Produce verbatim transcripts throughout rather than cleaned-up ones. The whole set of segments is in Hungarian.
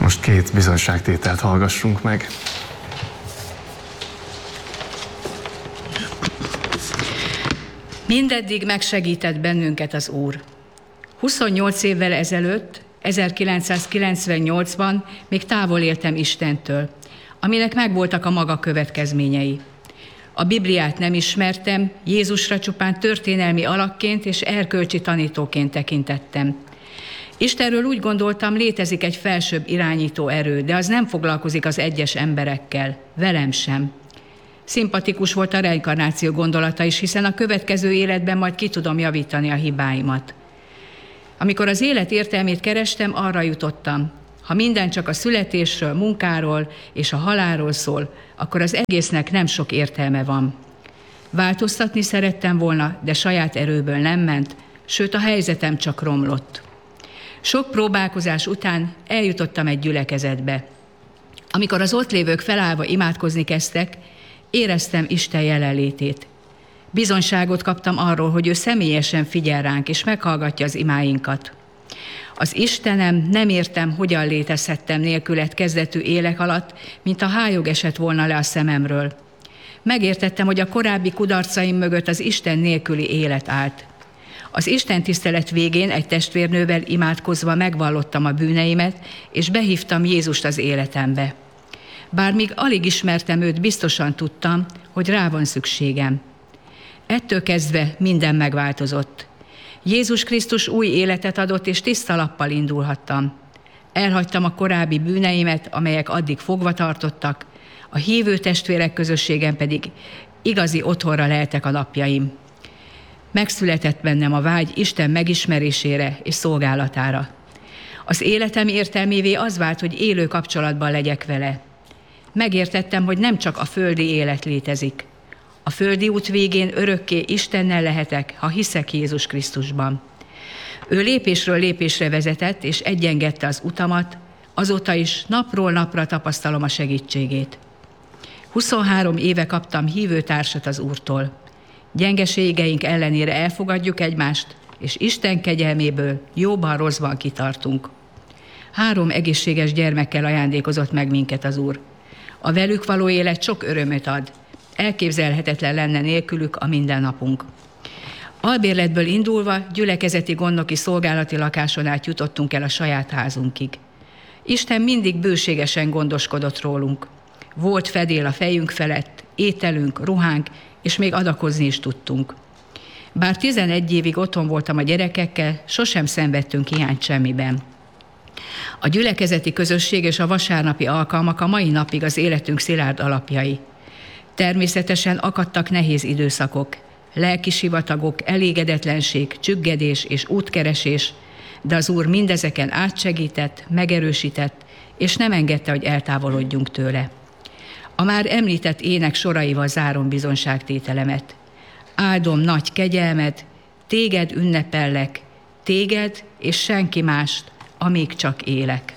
most két bizonyságtételt hallgassunk meg. Mindeddig megsegített bennünket az Úr. huszonnyolc évvel ezelőtt, ezerkilencszázkilencvennyolcban még távol éltem Istentől, aminek megvoltak a maga következményei. A Bibliát nem ismertem, Jézusra csupán történelmi alakként és erkölcsi tanítóként tekintettem. Istenről úgy gondoltam, létezik egy felsőbb irányító erő, de az nem foglalkozik az egyes emberekkel, velem sem. Szimpatikus volt a reinkarnáció gondolata is, hiszen a következő életben majd ki tudom javítani a hibáimat. Amikor az élet értelmét kerestem, arra jutottam, ha minden csak a születésről, munkáról és a halálról szól, akkor az egésznek nem sok értelme van. Változtatni szerettem volna, de saját erőből nem ment, sőt a helyzetem csak romlott. Sok próbálkozás után eljutottam egy gyülekezetbe. Amikor az ott lévők felállva imádkozni kezdtek, éreztem Isten jelenlétét. Bizonyságot kaptam arról, hogy ő személyesen figyel ránk és meghallgatja az imáinkat. Az Istenem, nem értem, hogyan létezhettem nélkület kezdetű élek alatt, mint a hályog esett volna le a szememről. Megértettem, hogy a korábbi kudarcaim mögött az Isten nélküli élet állt. Az Isten tisztelet végén egy testvérnővel imádkozva megvallottam a bűneimet, és behívtam Jézust az életembe. Bár még alig ismertem őt, biztosan tudtam, hogy rá van szükségem. Ettől kezdve minden megváltozott. Jézus Krisztus új életet adott, és tiszta lappal indulhattam. Elhagytam a korábbi bűneimet, amelyek addig fogva tartottak, a hívő testvérek közösségen pedig igazi otthonra leltek a napjaim. Megszületett bennem a vágy Isten megismerésére és szolgálatára. Az életem értelmévé az vált, hogy élő kapcsolatban legyek vele. Megértettem, hogy nem csak a földi élet létezik. A földi út végén örökké Istennel lehetek, ha hiszek Jézus Krisztusban. Ő lépésről lépésre vezetett, és egyengedte az utamat, azóta is napról napra tapasztalom a segítségét. huszonhárom éve kaptam hívőtársat az Úrtól. Gyengeségeink ellenére elfogadjuk egymást, és Isten kegyelméből jóban rosszban kitartunk. Három egészséges gyermekkel ajándékozott meg minket az Úr. A velük való élet sok örömöt ad. Elképzelhetetlen lenne nélkülük a mindennapunk. Albérletből indulva gyülekezeti gondnoki szolgálati lakáson át jutottunk el a saját házunkig. Isten mindig bőségesen gondoskodott rólunk. Volt fedél a fejünk felett, ételünk, ruhánk, és még adakozni is tudtunk. Bár tizenegy évig otthon voltam a gyerekekkel, sosem szenvedtünk hiányt semmiben. A gyülekezeti közösség és a vasárnapi alkalmak a mai napig az életünk szilárd alapjai. Természetesen akadtak nehéz időszakok, lelki sivatagok, elégedetlenség, csüggedés és útkeresés, de az Úr mindezeken átsegített, megerősített, és nem engedte, hogy eltávolodjunk tőle. A már említett ének soraival zárom bizonyságtételemet. Áldom nagy kegyelmed, téged ünnepellek, téged és senki mást, amíg csak élek.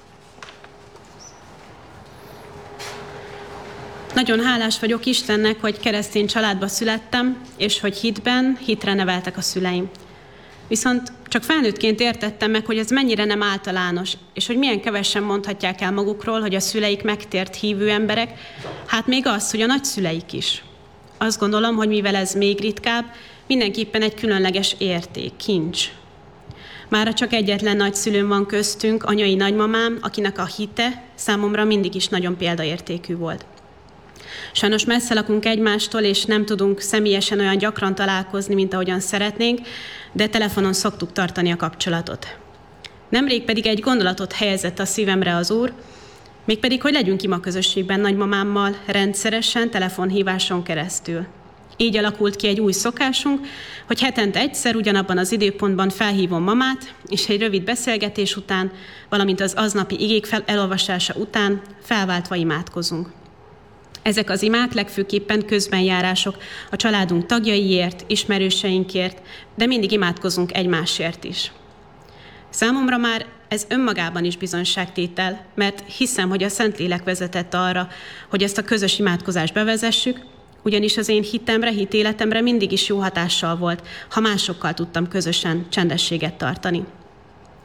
Nagyon hálás vagyok Istennek, hogy keresztény családba születtem, és hogy hitben, hitre neveltek a szüleim. Viszont csak felnőttként értettem meg, hogy ez mennyire nem általános, és hogy milyen kevesen mondhatják el magukról, hogy a szüleik megtért hívő emberek, hát még az, hogy a nagyszüleik is. Azt gondolom, hogy mivel ez még ritkább, mindenképpen egy különleges érték, kincs. Mára csak egyetlen nagyszülőm van köztünk, anyai nagymamám, akinek a hite számomra mindig is nagyon példaértékű volt. Sajnos messze lakunk egymástól, és nem tudunk személyesen olyan gyakran találkozni, mint ahogyan szeretnénk, de telefonon szoktuk tartani a kapcsolatot. Nemrég pedig egy gondolatot helyezett a szívemre az Úr, mégpedig, hogy legyünk ima közösségben nagymamámmal rendszeresen telefonhíváson keresztül. Így alakult ki egy új szokásunk, hogy hetente egyszer ugyanabban az időpontban felhívom mamát, és egy rövid beszélgetés után, valamint az aznapi igék elolvasása után felváltva imádkozunk. Ezek az imák legfőképpen közbenjárások a családunk tagjaiért, ismerőseinkért, de mindig imádkozunk egymásért is. Számomra már ez önmagában is bizonyságtétel, mert hiszem, hogy a Szentlélek vezetett arra, hogy ezt a közös imádkozást bevezessük, ugyanis az én hitemre, hitéletemre mindig is jó hatással volt, ha másokkal tudtam közösen csendességet tartani.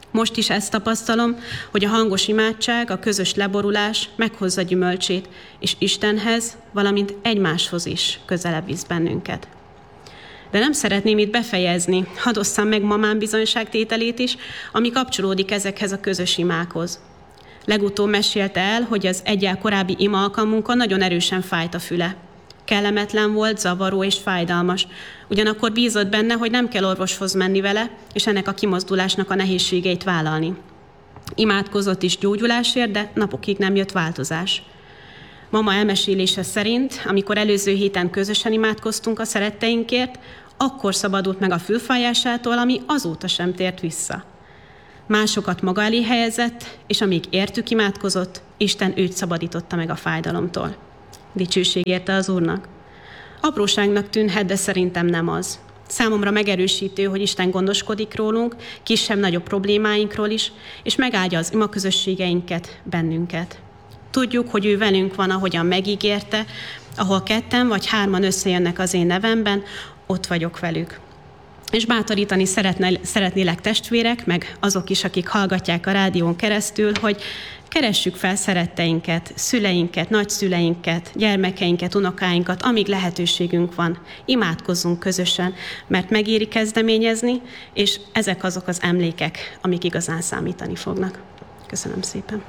Most is ezt tapasztalom, hogy a hangos imádság, a közös leborulás meghozza gyümölcsét, és Istenhez, valamint egymáshoz is közelebb visz bennünket. De nem szeretném itt befejezni, hadd osszam meg mamám bizonyságtételét is, ami kapcsolódik ezekhez a közös imákhoz. Legutóbb mesélte el, hogy az egyel korábbi ima alkalmunkon nagyon erősen fájt a füle. Kellemetlen volt, zavaró és fájdalmas. Ugyanakkor bízott benne, hogy nem kell orvoshoz menni vele, és ennek a kimozdulásnak a nehézségeit vállalni. Imádkozott is gyógyulásért, de napokig nem jött változás. Mama elmesélése szerint, amikor előző héten közösen imádkoztunk a szeretteinkért, akkor szabadult meg a fülfájásától, ami azóta sem tért vissza. Másokat maga elé helyezett, és amíg értük imádkozott, Isten őt szabadította meg a fájdalomtól. Dicsőség érte az Úrnak. Apróságnak tűnhet, de szerintem nem az. Számomra megerősítő, hogy Isten gondoskodik rólunk, kisebb-nagyobb problémáinkról is, és megáldja az imaközösségeinket, bennünket. Tudjuk, hogy ő velünk van, ahogyan megígérte, ahol ketten vagy hárman összejönnek az én nevemben, ott vagyok velük. És bátorítani szeretne, szeretnélek testvérek, meg azok is, akik hallgatják a rádión keresztül, hogy keressük fel szeretteinket, szüleinket, nagyszüleinket, gyermekeinket, unokáinkat, amíg lehetőségünk van. Imádkozzunk közösen, mert megéri kezdeményezni, és ezek azok az emlékek, amik igazán számítani fognak. Köszönöm szépen.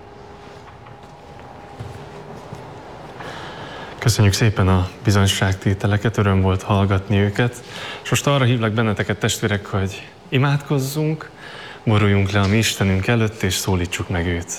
Köszönjük szépen a bizonyságtételeket, öröm volt hallgatni őket. És most arra hívlak benneteket, testvérek, hogy imádkozzunk, boruljunk le a mi Istenünk előtt, és szólítsuk meg őt.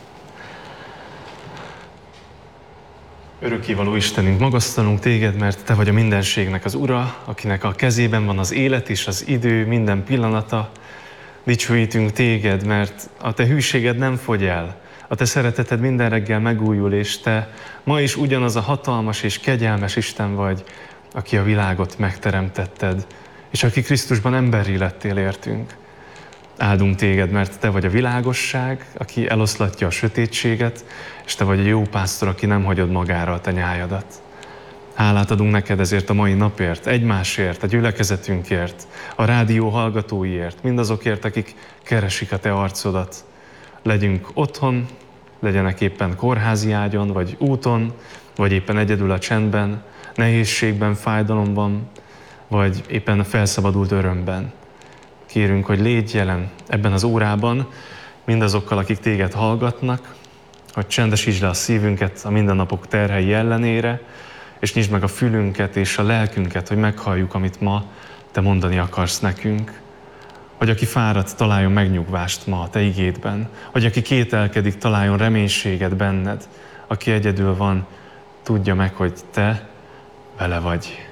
Örökkévaló Istenünk, magasztalunk téged, mert te vagy a mindenségnek az Ura, akinek a kezében van az élet és az idő, minden pillanata. Dicsőítünk téged, mert a te hűséged nem fogy el. A te szereteted minden reggel megújul, és te ma is ugyanaz a hatalmas és kegyelmes Isten vagy, aki a világot megteremtetted, és aki Krisztusban emberré lettél értünk. Áldunk téged, mert te vagy a világosság, aki eloszlatja a sötétséget, és te vagy a jó pásztor, aki nem hagyod magára a te nyájadat. Hálát adunk neked ezért a mai napért, egymásért, a gyülekezetünkért, a rádió hallgatóiért, mindazokért, akik keresik a te arcodat. Legyünk otthon, legyenek éppen kórházi ágyon, vagy úton, vagy éppen egyedül a csendben, nehézségben, fájdalomban, vagy éppen a felszabadult örömben. Kérünk, hogy légy jelen ebben az órában mindazokkal, akik téged hallgatnak, hogy csendesítsd le a szívünket a mindennapok terhei ellenére, és nyisd meg a fülünket és a lelkünket, hogy meghalljuk, amit ma te mondani akarsz nekünk. Hogy aki fáradt, találjon megnyugvást ma a te igédben. Hogy aki kételkedik, találjon reménységet benned. Aki egyedül van, tudja meg, hogy te vele vagy.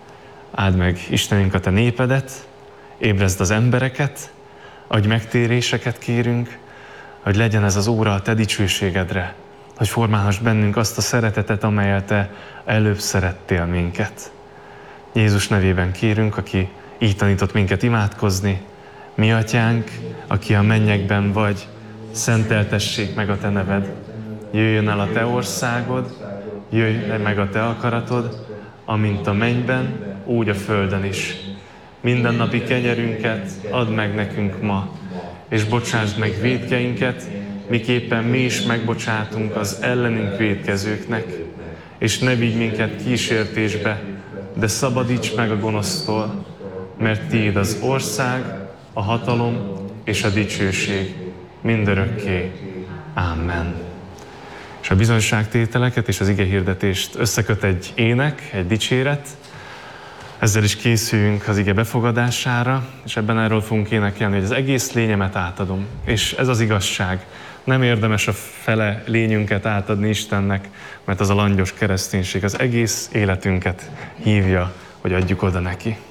Áld meg, Istenünk, a te népedet, ébrezd az embereket, adj megtéréseket kérünk, hogy legyen ez az óra a te dicsőségedre, hogy formálhass bennünk azt a szeretetet, amelyel te előbb szerettél minket. Jézus nevében kérünk, aki így tanított minket imádkozni. Mi atyánk, aki a mennyekben vagy, szenteltessék meg a te neved. Jöjjön el a te országod, jöjjön meg a te akaratod, amint a mennyben, úgy a földön is. Mindennapi kenyerünket add meg nekünk ma, és bocsásd meg vétkeinket, miképpen mi is megbocsátunk az ellenünk vétkezőknek, és ne vigy minket kísértésbe, de szabadíts meg a gonosztól, mert tiéd az ország, a hatalom és a dicsőség mindörökké. Amen. És a bizonyságtételeket és az igehirdetést összeköt egy ének, egy dicséret. Ezzel is készüljünk az ige befogadására, és ebben erről fogunk énekelni, hogy az egész lényemet átadom. És ez az igazság. Nem érdemes a fele lényünket átadni Istennek, mert az a langyos kereszténység az egész életünket hívja, hogy adjuk oda neki.